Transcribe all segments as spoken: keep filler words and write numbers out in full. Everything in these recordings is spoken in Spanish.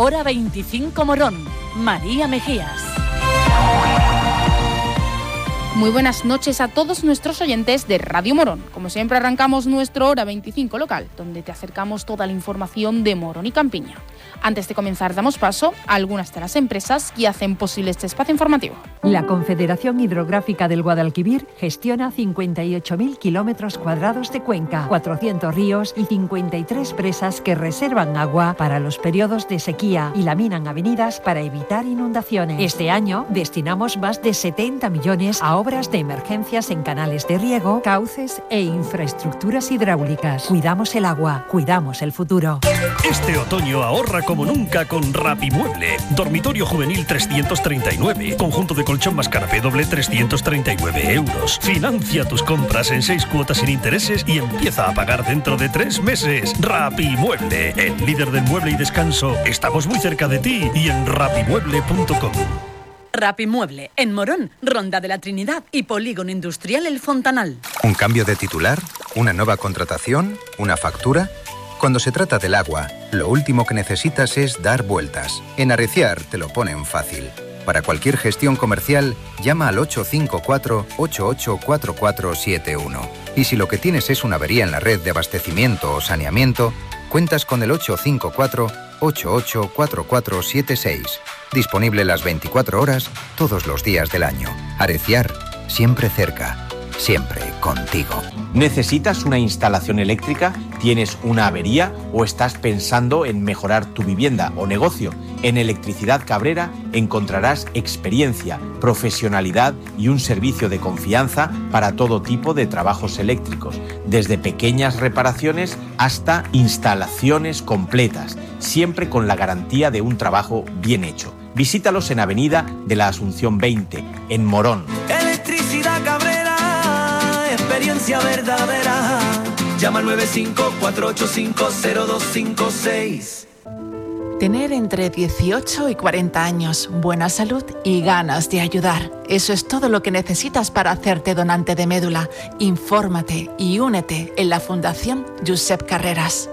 Hora veinticinco Morón. María Mejías. Muy buenas noches a todos nuestros oyentes de Radio Morón. Como siempre arrancamos nuestro Hora veinticinco local, donde te acercamos toda la información de Morón y Campiña. Antes de comenzar damos paso a algunas de las empresas que hacen posible este espacio informativo. La Confederación Hidrográfica del Guadalquivir gestiona cincuenta y ocho mil kilómetros cuadrados de cuenca, cuatrocientos ríos y cincuenta y tres presas que reservan agua para los periodos de sequía y laminan avenidas para evitar inundaciones. Este año destinamos más de setenta millones a obras de emergencias en canales de riego, cauces e infraestructuras hidráulicas. Cuidamos el agua, cuidamos el futuro. Este otoño ahorra como nunca con Rapimueble. Dormitorio juvenil trescientos treinta y nueve. Conjunto de colchón más canapé doble trescientos treinta y nueve euros. Financia tus compras en seis cuotas sin intereses y empieza a pagar dentro de tres meses. Rapimueble, el líder del mueble y descanso. Estamos muy cerca de ti y en rapimueble punto com. Rapimueble, en Morón, Ronda de la Trinidad y Polígono Industrial El Fontanal. ¿Un cambio de titular? ¿Una nueva contratación? ¿Una factura? Cuando se trata del agua, lo último que necesitas es dar vueltas. En Arreciar te lo ponen fácil. Para cualquier gestión comercial, llama al ocho cinco cuatro, ocho ocho cuatro cuatro siete uno. Y si lo que tienes es una avería en la red de abastecimiento o saneamiento, cuentas con el ocho cinco cuatro, ocho ocho cuatro cuatro siete seis. Disponible las veinticuatro horas, todos los días del año. Arreciar, siempre cerca. Siempre contigo. ¿Necesitas una instalación eléctrica? ¿Tienes una avería? ¿O estás pensando en mejorar tu vivienda o negocio? En Electricidad Cabrera encontrarás experiencia, profesionalidad y un servicio de confianza para todo tipo de trabajos eléctricos, desde pequeñas reparaciones hasta instalaciones completas, siempre con la garantía de un trabajo bien hecho. Visítalos en Avenida de la Asunción veinte, en Morón. Electricidad Cabrera, experiencia verdadera. Llama al nueve cinco cuatro ocho cinco cero dos cinco seis. Tener entre dieciocho y cuarenta años, buena salud y ganas de ayudar. Eso es todo lo que necesitas para hacerte donante de médula. Infórmate y únete en la Fundación Josep Carreras.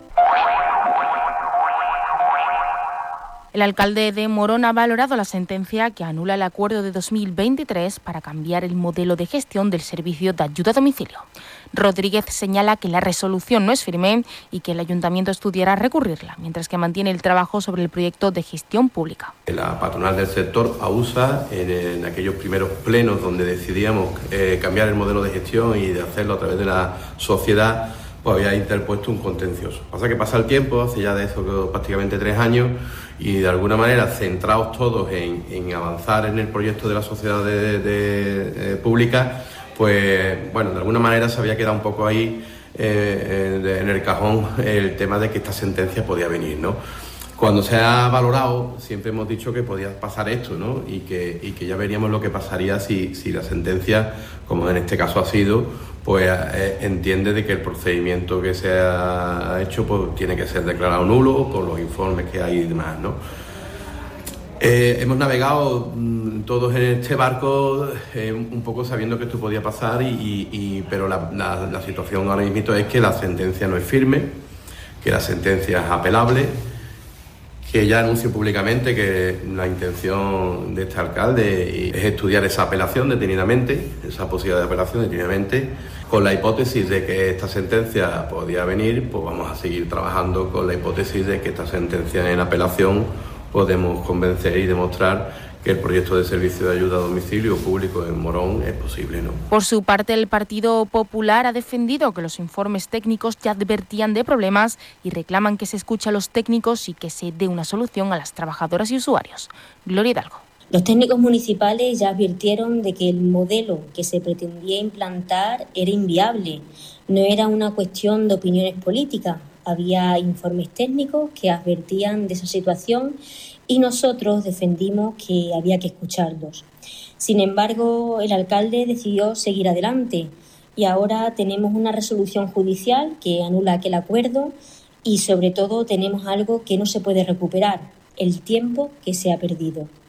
El alcalde de Morón ha valorado la sentencia que anula el acuerdo de dos mil veintitrés para cambiar el modelo de gestión del servicio de ayuda a domicilio. Rodríguez señala que la resolución no es firme y que el ayuntamiento estudiará recurrirla, mientras que mantiene el trabajo sobre el proyecto de gestión pública. La patronal del sector, AUSA, en, en aquellos primeros plenos donde decidíamos eh, cambiar el modelo de gestión y de hacerlo a través de la sociedad, pues había interpuesto un contencioso. Pasa que pasa el tiempo, hace ya de eso prácticamente tres años, y de alguna manera centrados todos en, en avanzar en el proyecto de la sociedad de, de, de, pública, pues bueno, de alguna manera se había quedado un poco ahí eh, en el cajón el tema de que esta sentencia podía venir, ¿no? Cuando se ha valorado, siempre hemos dicho que podía pasar esto, ¿no? Y que, y que ya veríamos lo que pasaría si, si la sentencia, como en este caso ha sido, pues eh, entiende de que el procedimiento que se ha hecho pues tiene que ser declarado nulo por los informes que hay y demás, ¿no? Eh, hemos navegado mmm, todos en este barco eh, un poco sabiendo que esto podía pasar, y, y, y, pero la, la, la situación ahora mismo es que la sentencia no es firme, que la sentencia es apelable, que ya anuncio públicamente que la intención de este alcalde es estudiar esa apelación detenidamente, esa posibilidad de apelación detenidamente, con la hipótesis de que esta sentencia podía venir, pues vamos a seguir trabajando con la hipótesis de que esta sentencia en apelación podemos convencer y demostrar que el proyecto de servicio de ayuda a domicilio público en Morón es posible, ¿no? Por su parte, el Partido Popular ha defendido que los informes técnicos ya advertían de problemas y reclaman que se escuche a los técnicos y que se dé una solución a las trabajadoras y usuarios. Gloria Hidalgo. Los técnicos municipales ya advirtieron de que el modelo que se pretendía implantar era inviable. No era una cuestión de opiniones políticas. Había informes técnicos que advertían de esa situación y nosotros defendimos que había que escucharlos. Sin embargo, el alcalde decidió seguir adelante y ahora tenemos una resolución judicial que anula aquel acuerdo y, sobre todo, tenemos algo que no se puede recuperar, el tiempo que se ha perdido.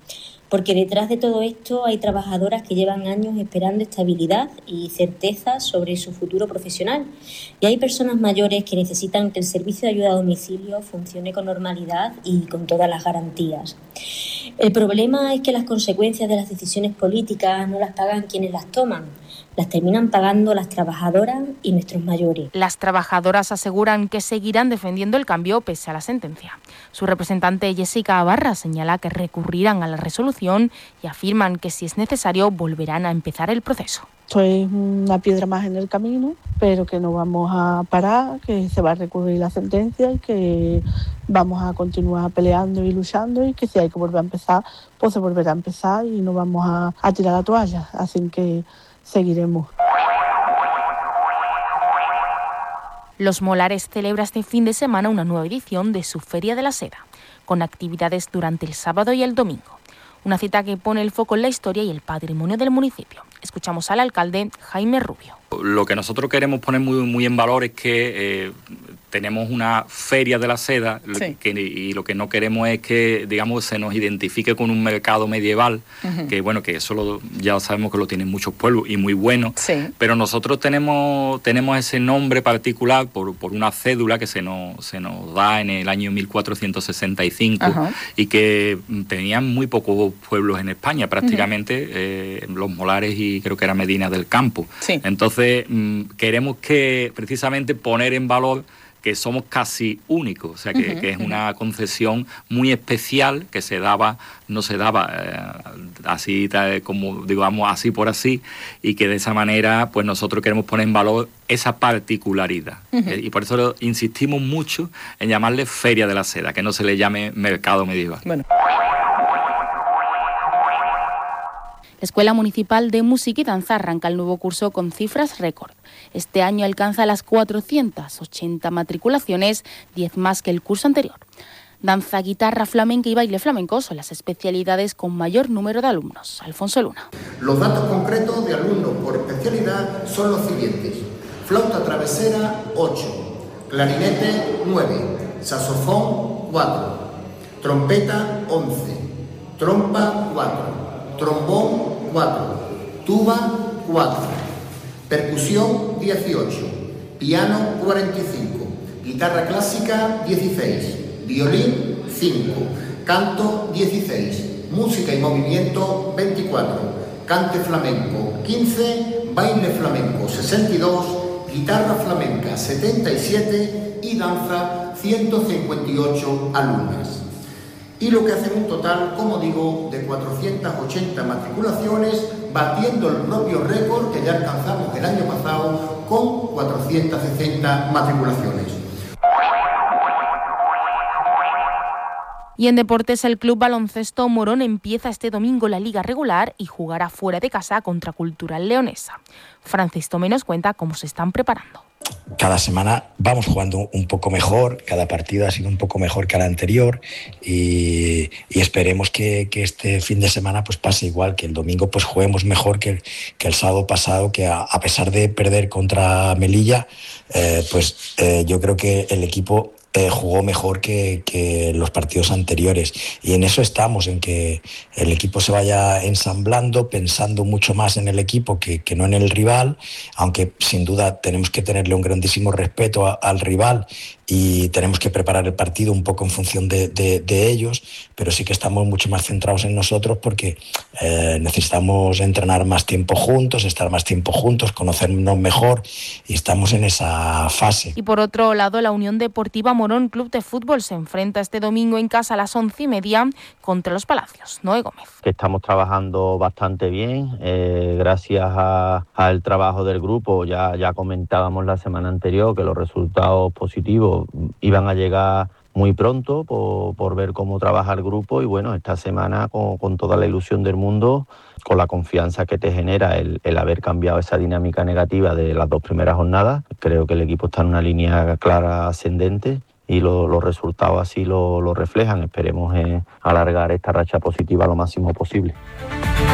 porque detrás de todo esto hay trabajadoras que llevan años esperando estabilidad y certeza sobre su futuro profesional, y hay personas mayores que necesitan que el servicio de ayuda a domicilio funcione con normalidad y con todas las garantías. El problema es que las consecuencias de las decisiones políticas no las pagan quienes las toman, las terminan pagando las trabajadoras y nuestros mayores. Las trabajadoras aseguran que seguirán defendiendo el cambio pese a la sentencia. Su representante Jessica Abarra señala que recurrirán a la resolución y afirman que si es necesario volverán a empezar el proceso. Esto es una piedra más en el camino, pero que no vamos a parar, que se va a recurrir la sentencia y que vamos a continuar peleando y luchando, y que si hay que volver a empezar, pues se volverá a empezar y no vamos a, a tirar la toalla. Así que seguiremos. Los Molares celebra este fin de semana una nueva edición de su Feria de la Seda, con actividades durante el sábado y el domingo. Una cita que pone el foco en la historia y el patrimonio del municipio. Escuchamos al alcalde Jaime Rubio. Lo que nosotros queremos poner muy, muy en valor es que eh, tenemos una feria de la seda, sí. que, y lo que no queremos es que, digamos, se nos identifique con un mercado medieval, uh-huh. que bueno, que eso lo, ya sabemos que lo tienen muchos pueblos y muy bueno, sí. pero nosotros tenemos, tenemos ese nombre particular por, por una cédula que se nos, se nos da en el año mil cuatrocientos sesenta y cinco, uh-huh. y que tenían muy pocos pueblos en España, prácticamente, uh-huh. eh, Los Molares y creo que era Medina del Campo. Sí. Entonces, mmm, queremos que precisamente poner en valor que somos casi únicos, o sea, que, uh-huh, que es uh-huh. una concesión muy especial que se daba, no se daba eh, así, tal, como digamos, así por así, y que de esa manera, pues nosotros queremos poner en valor esa particularidad. Uh-huh. Eh, y por eso lo, insistimos mucho en llamarle Feria de la Seda, que no se le llame mercado medieval. Bueno. La Escuela Municipal de Música y Danza arranca el nuevo curso con cifras récord. Este año alcanza las cuatrocientas ochenta matriculaciones, diez más que el curso anterior. Danza, guitarra flamenca y baile flamenco son las especialidades con mayor número de alumnos. Alfonso Luna. Los datos concretos de alumnos por especialidad son los siguientes. Flauta travesera, ocho. Clarinete, nueve. Saxofón, cuatro. Trompeta, once. Trompa, cuatro. Trombón, cuatro, tuba, cuatro, percusión, dieciocho, piano, cuarenta y cinco, guitarra clásica, dieciséis, violín, cinco, canto, dieciséis, música y movimiento, veinticuatro, cante flamenco, quince, baile flamenco, sesenta y dos, guitarra flamenca, setenta y siete y danza, ciento cincuenta y ocho alumnas. Y lo que hace un total, como digo, de cuatrocientas ochenta matriculaciones, batiendo el propio récord que ya alcanzamos el año pasado con cuatrocientas sesenta matriculaciones. Y en deportes, el Club Baloncesto Morón empieza este domingo la liga regular y jugará fuera de casa contra Cultural Leonesa. Francis Tomé nos cuenta cómo se están preparando. Cada semana vamos jugando un poco mejor, cada partido ha sido un poco mejor que el anterior y, y esperemos que, que este fin de semana pues pase igual, que el domingo pues juguemos mejor que el, que el sábado pasado, que a, a pesar de perder contra Melilla, eh, pues eh, yo creo que el equipo Eh, jugó mejor que, que los partidos anteriores y en eso estamos, en que el equipo se vaya ensamblando, pensando mucho más en el equipo que, que no en el rival, aunque sin duda tenemos que tenerle un grandísimo respeto a, al rival y tenemos que preparar el partido un poco en función de, de, de ellos, pero sí que estamos mucho más centrados en nosotros porque eh, necesitamos entrenar más tiempo juntos, estar más tiempo juntos, conocernos mejor y estamos en esa fase. Y por otro lado, la Unión Deportiva Morón Club de Fútbol se enfrenta este domingo en casa a las once y media contra los Palacios. Noé Gómez. Que estamos trabajando bastante bien, eh, gracias a, al trabajo del grupo. Ya, ya comentábamos la semana anterior que los resultados positivos iban a llegar muy pronto por, por ver cómo trabaja el grupo y bueno, esta semana con, con toda la ilusión del mundo, con la confianza que te genera el, el haber cambiado esa dinámica negativa de las dos primeras jornadas, creo que el equipo está en una línea clara ascendente y lo, los resultados así lo, lo reflejan. Esperemos eh, alargar esta racha positiva lo máximo posible.